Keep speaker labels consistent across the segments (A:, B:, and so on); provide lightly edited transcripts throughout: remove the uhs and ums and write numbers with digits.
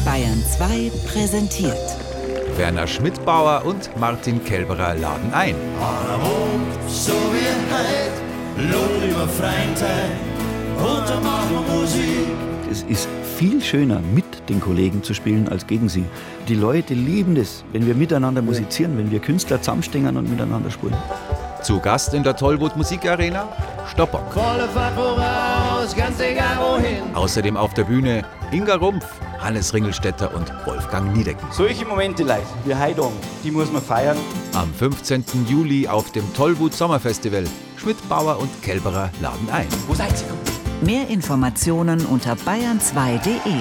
A: Bayern 2 präsentiert.
B: Werner Schmidbauer und Martin Kelberer laden ein.
C: So wie heute, Lohn über Freizeit und dann machen wir Musik.
D: Es ist viel schöner, mit den Kollegen zu spielen, als gegen sie. Die Leute lieben es, wenn wir miteinander musizieren, wenn wir Künstler zusammenstehen und miteinander spielen.
B: Zu Gast in der Tollwood Musikarena Stoppock.
C: Volle Fahrt voraus, ganz egal wohin.
B: Außerdem auf der Bühne Inga Rumpf, Hannes Ringelstetter und Wolfgang Niedecken.
E: Solche Momente, Leute, wie heute, die muss man feiern.
B: Am 15. Juli auf dem Tollwood Sommerfestival. Schmidbauer und Kelberer laden ein.
E: Wo seid ihr?
A: Mehr Informationen unter bayern2.de.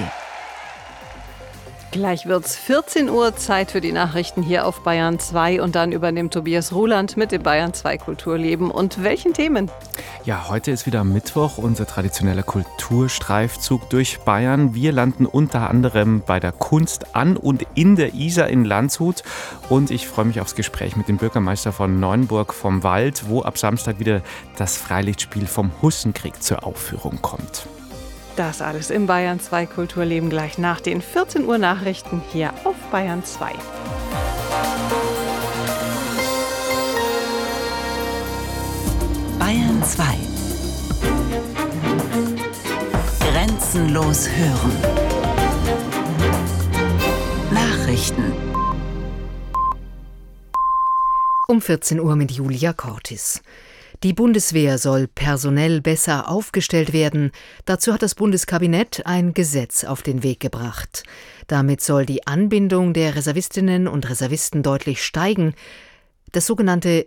F: Gleich wird's 14 Uhr, Zeit für die Nachrichten hier auf Bayern 2 und dann übernimmt Tobias Ruland mit dem Bayern 2 Kulturleben. Und welchen Themen?
G: Ja, heute ist wieder Mittwoch, unser traditioneller Kulturstreifzug durch Bayern. Wir landen unter anderem bei der Kunst an und in der Isar in Landshut. Und ich freue mich aufs Gespräch mit dem Bürgermeister von Neuenburg vom Wald, wo ab Samstag wieder das Freilichtspiel vom Hussenkrieg zur Aufführung kommt.
F: Das alles im Bayern 2 Kulturleben gleich nach den 14 Uhr Nachrichten hier auf Bayern 2.
A: Bayern 2. Grenzenlos hören. Nachrichten.
H: Um 14 Uhr mit Julia Cortis. Die Bundeswehr soll personell besser aufgestellt werden. Dazu hat das Bundeskabinett ein Gesetz auf den Weg gebracht. Damit soll die Anbindung der Reservistinnen und Reservisten deutlich steigen. Das sogenannte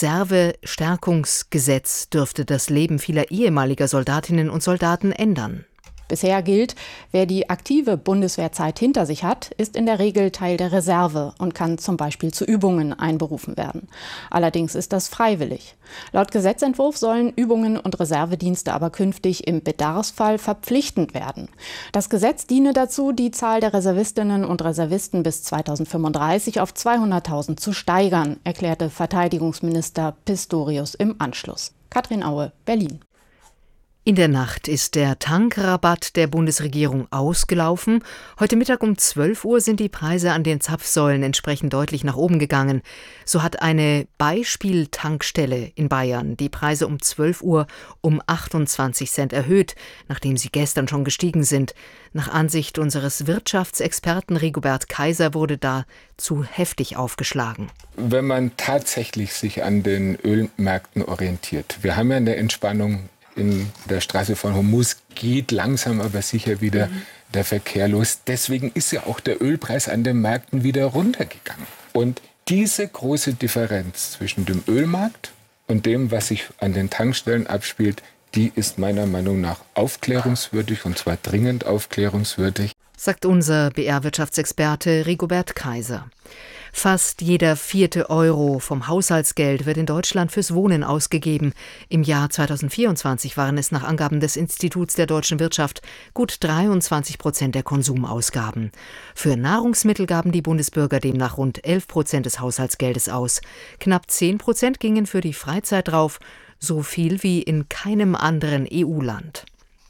H: Reserve-Stärkungsgesetz dürfte das Leben vieler ehemaliger Soldatinnen und Soldaten ändern.
I: Bisher gilt, wer die aktive Bundeswehrzeit hinter sich hat, ist in der Regel Teil der Reserve und kann zum Beispiel zu Übungen einberufen werden. Allerdings ist das freiwillig. Laut Gesetzentwurf sollen Übungen und Reservedienste aber künftig im Bedarfsfall verpflichtend werden. Das Gesetz diene dazu, die Zahl der Reservistinnen und Reservisten bis 2035 auf 200.000 zu steigern, erklärte Verteidigungsminister Pistorius im Anschluss. Katrin Aue, Berlin.
H: In der Nacht ist der Tankrabatt der Bundesregierung ausgelaufen. Heute Mittag um 12 Uhr sind die Preise an den Zapfsäulen entsprechend deutlich nach oben gegangen. So hat eine Beispieltankstelle in Bayern die Preise um 12 Uhr um 28 Cent erhöht, nachdem sie gestern schon gestiegen sind. Nach Ansicht unseres Wirtschaftsexperten Rigobert Kaiser wurde da zu heftig aufgeschlagen.
J: Wenn man tatsächlich sich an den Ölmärkten orientiert, wir haben ja eine Entspannung in der Straße von Hormuz, geht langsam aber sicher wieder der Verkehr los. Deswegen ist ja auch der Ölpreis an den Märkten wieder runtergegangen. Und diese große Differenz zwischen dem Ölmarkt und dem, was sich an den Tankstellen abspielt, die ist meiner Meinung nach aufklärungswürdig, und zwar dringend aufklärungswürdig.
H: Sagt unser BR-Wirtschaftsexperte Rigobert Kaiser. Fast jeder 4. Euro vom Haushaltsgeld wird in Deutschland fürs Wohnen ausgegeben. Im Jahr 2024 waren es nach Angaben des Instituts der deutschen Wirtschaft gut 23% der Konsumausgaben. Für Nahrungsmittel gaben die Bundesbürger demnach rund 11% des Haushaltsgeldes aus. Knapp 10% gingen für die Freizeit drauf, so viel wie in keinem anderen EU-Land.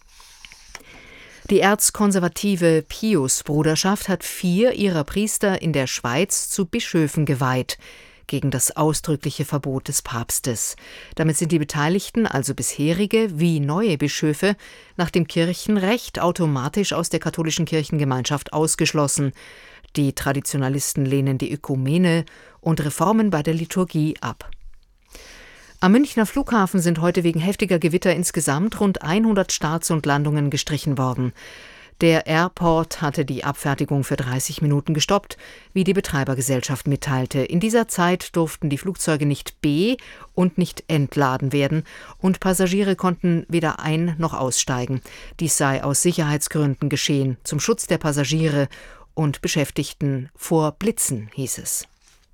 H: Die erzkonservative Pius-Bruderschaft hat 4 ihrer Priester in der Schweiz zu Bischöfen geweiht, gegen das ausdrückliche Verbot des Papstes. Damit sind die Beteiligten, also bisherige wie neue Bischöfe, nach dem Kirchenrecht automatisch aus der katholischen Kirchengemeinschaft ausgeschlossen. Die Traditionalisten lehnen die Ökumene und Reformen bei der Liturgie ab. Am Münchner Flughafen sind heute wegen heftiger Gewitter insgesamt rund 100 Starts und Landungen gestrichen worden. Der Airport hatte die Abfertigung für 30 Minuten gestoppt, wie die Betreibergesellschaft mitteilte. In dieser Zeit durften die Flugzeuge nicht be- und nicht entladen werden und Passagiere konnten weder ein- noch aussteigen. Dies sei aus Sicherheitsgründen geschehen, zum Schutz der Passagiere und Beschäftigten vor Blitzen, hieß es.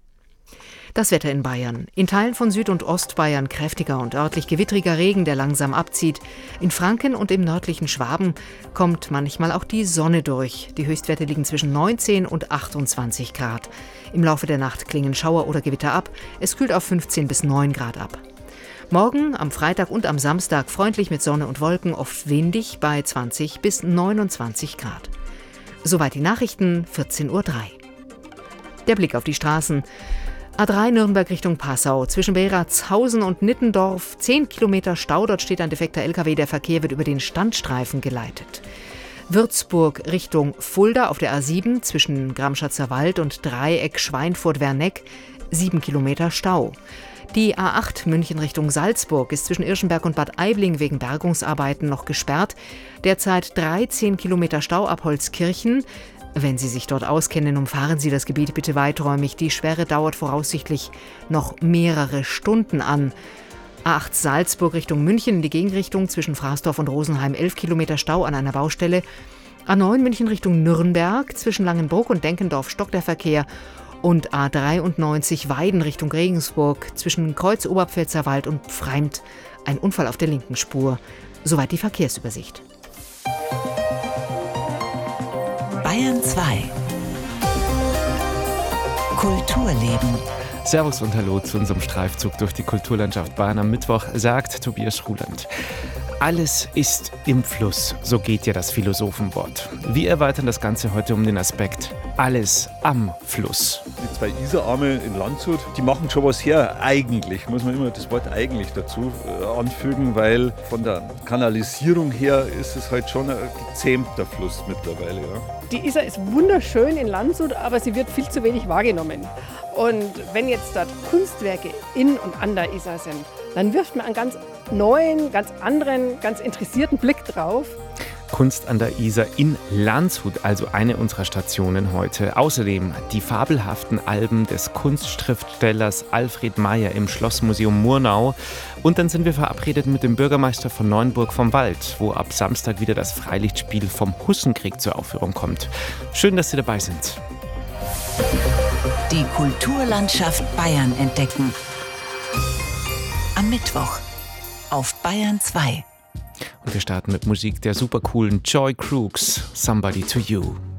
H: Das Wetter in Bayern. In Teilen von Süd- und Ostbayern kräftiger und örtlich gewittriger Regen, der langsam abzieht. In Franken und im nördlichen Schwaben kommt manchmal auch die Sonne durch. Die Höchstwerte liegen zwischen 19 und 28 Grad. Im Laufe der Nacht klingen Schauer oder Gewitter ab. Es kühlt auf 15 bis 9 Grad ab. Morgen, am Freitag und am Samstag freundlich mit Sonne und Wolken, oft windig bei 20 bis 29 Grad. Soweit die Nachrichten, 14:03 Uhr. Der Blick auf die Straßen. A3 Nürnberg Richtung Passau, zwischen Beratshausen und Nittendorf, 10 Kilometer Stau, dort steht ein defekter LKW, der Verkehr wird über den Standstreifen geleitet. Würzburg Richtung Fulda auf der A7, zwischen Gramschatzer Wald und Dreieck Schweinfurt-Werneck, 7 Kilometer Stau. Die A8 München Richtung Salzburg ist zwischen Irschenberg und Bad Aibling wegen Bergungsarbeiten noch gesperrt. Derzeit 13 Kilometer Stau ab Holzkirchen. Wenn Sie sich dort auskennen, umfahren Sie das Gebiet bitte weiträumig. Die Sperre dauert voraussichtlich noch mehrere Stunden an. A8 Salzburg Richtung München in die Gegenrichtung zwischen Fraßdorf und Rosenheim 11 Kilometer Stau an einer Baustelle. A9 München Richtung Nürnberg zwischen Langenbruck und Denkendorf stockt der Verkehr. Und A93 Weiden Richtung Regensburg zwischen Kreuz Oberpfälzerwald und Pfreimt ein Unfall auf der linken Spur. Soweit die Verkehrsübersicht.
A: Bayern 2 Kulturleben.
G: Servus und Hallo zu unserem Streifzug durch die Kulturlandschaft Bayern am Mittwoch, sagt Tobias Ruland. Alles ist im Fluss, so geht ja das Philosophenwort. Wir erweitern das Ganze heute um den Aspekt alles am Fluss.
K: Die 2 Isararme in Landshut, die machen schon was her, eigentlich. Muss man immer das Wort eigentlich dazu anfügen, weil von der Kanalisierung her ist es halt schon ein gezähmter Fluss mittlerweile. Ja.
L: Die Isar ist wunderschön in Landshut, aber sie wird viel zu wenig wahrgenommen. Und wenn jetzt dort Kunstwerke in und an der Isar sind, dann wirft man einen ganz neuen, ganz anderen, ganz interessierten Blick drauf.
G: Kunst an der Isar in Landshut, also eine unserer Stationen heute. Außerdem die fabelhaften Alben des Kunstschriftstellers Alfred Meyer im Schlossmuseum Murnau. Und dann sind wir verabredet mit dem Bürgermeister von Neuenburg vom Wald, wo ab Samstag wieder das Freilichtspiel vom Hussenkrieg zur Aufführung kommt. Schön, dass Sie dabei sind.
A: Die Kulturlandschaft Bayern entdecken. Am Mittwoch auf Bayern 2.
G: Und wir starten mit Musik der supercoolen Joy Crooks, Somebody to You.